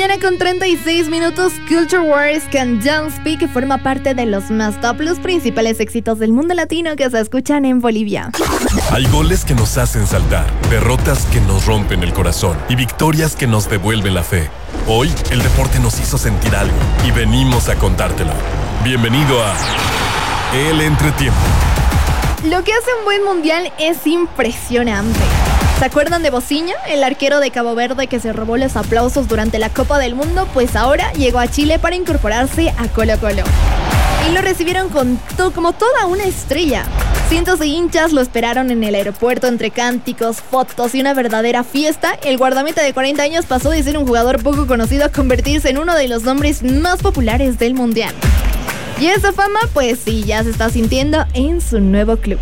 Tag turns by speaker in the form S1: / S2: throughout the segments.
S1: mañana con 36 minutos, Culture Wars con Don't Speak, que forma parte de los más top, los principales éxitos del mundo latino que se escuchan en Bolivia.
S2: Hay goles que nos hacen saltar, derrotas que nos rompen el corazón y victorias que nos devuelven la fe. Hoy, el deporte nos hizo sentir algo y venimos a contártelo. Bienvenido a El Entretiempo.
S1: Lo que hace un buen mundial es impresionante. ¿Se acuerdan de Bociña, el arquero de Cabo Verde que se robó los aplausos durante la Copa del Mundo? Pues ahora llegó a Chile para incorporarse a Colo-Colo. Y lo recibieron como toda una estrella. Cientos de hinchas lo esperaron en el aeropuerto entre cánticos, fotos y una verdadera fiesta. El guardameta de 40 años pasó de ser un jugador poco conocido a convertirse en uno de los nombres más populares del mundial. Y esa fama, pues sí, ya se está sintiendo en su nuevo club.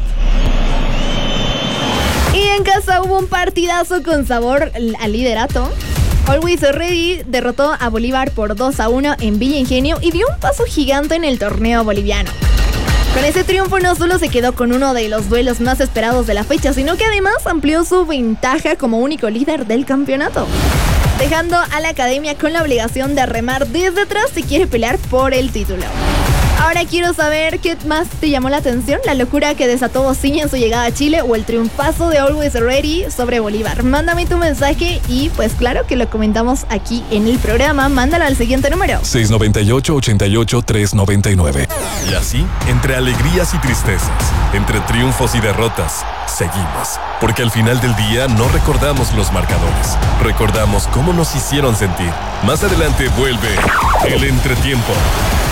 S1: Y en casa hubo un partidazo con sabor al liderato. Always Ready derrotó a Bolívar por 2-1 en Villa Ingenio y dio un paso gigante en el torneo boliviano. Con ese triunfo no solo se quedó con uno de los duelos más esperados de la fecha, sino que además amplió su ventaja como único líder del campeonato, dejando a la academia con la obligación de remar desde atrás si quiere pelear por el título. Ahora quiero saber qué más te llamó la atención, la locura que desató Bociña en su llegada a Chile o el triunfazo de Always Ready sobre Bolívar. Mándame tu mensaje y pues claro que lo comentamos aquí en el programa. Mándalo al siguiente número:
S2: 698-88-399. Y así, entre alegrías y tristezas, entre triunfos y derrotas, seguimos. Porque al final del día no recordamos los marcadores, recordamos cómo nos hicieron sentir. Más adelante vuelve El Entretiempo.